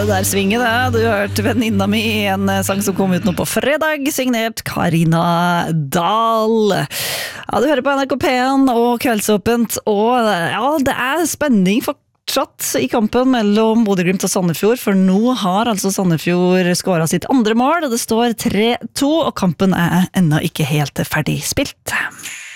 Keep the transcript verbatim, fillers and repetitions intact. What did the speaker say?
der svinger det. Du hørte venninna mi, en sang som kom ut nå på fredag, signert Karina Dahl. Ja, du hører på N R K P en og Kveldsåpent, og ja, det er spenning fortsatt i kampen mellom Bodø/Glimt og Sandefjord, for nå har altså Sandefjord skåret sitt andre mål, det står tre to, og kampen er ennå ikke helt ferdig spilt.